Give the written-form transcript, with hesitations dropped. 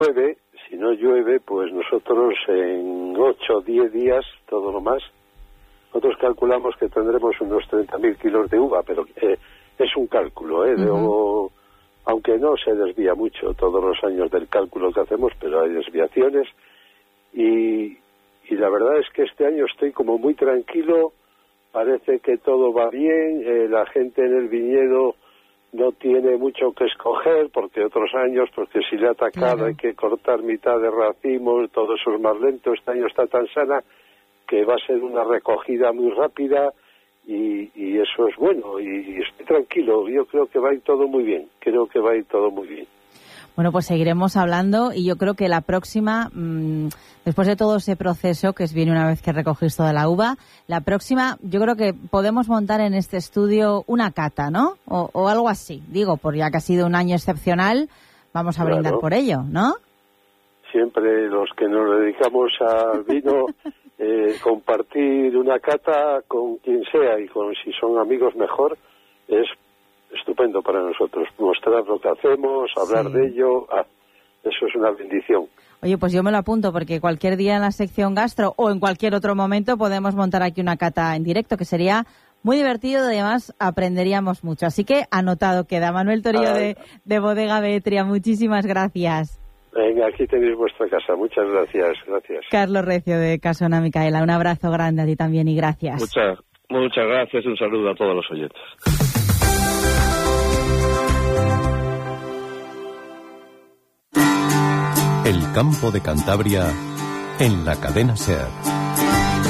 llueve, si no llueve, pues nosotros en 8 o 10 días, todo lo más, nosotros calculamos que tendremos unos 30.000 kilos de uva, pero es un cálculo, luego, aunque no se desvía mucho todos los años del cálculo que hacemos, pero hay desviaciones, y la verdad es que este año estoy como muy tranquilo, parece que todo va bien, la gente en el viñedo no tiene mucho que escoger, porque otros años, porque si le ha atacado hay que cortar mitad de racimos, todo eso es más lento. Este año está tan sana que va a ser una recogida muy rápida y eso es bueno, y estoy tranquilo, yo creo que va a ir todo muy bien, Bueno, pues seguiremos hablando y yo creo que la próxima, después de todo ese proceso que viene una vez que recogéis toda la uva, la próxima yo creo que podemos montar en este estudio una cata, ¿no? O algo así, digo, por ya que ha sido un año excepcional, vamos a brindar por ello, ¿no? Siempre los que nos dedicamos al vino, compartir una cata con quien sea y si son amigos mejor, es estupendo para nosotros, mostrar lo que hacemos, hablar de ello, eso es una bendición. Oye, pues yo me lo apunto porque cualquier día en la sección gastro o en cualquier otro momento podemos montar aquí una cata en directo, que sería muy divertido y además aprenderíamos mucho. Así que anotado queda. Manuel Torillo de Bodega Beetria, muchísimas gracias. Venga, aquí tenéis vuestra casa, muchas gracias. Carlos Recio de Casona Micaela, un abrazo grande a ti también y gracias. Muchas gracias, un saludo a todos los oyentes. El campo de Cantabria en la cadena SER.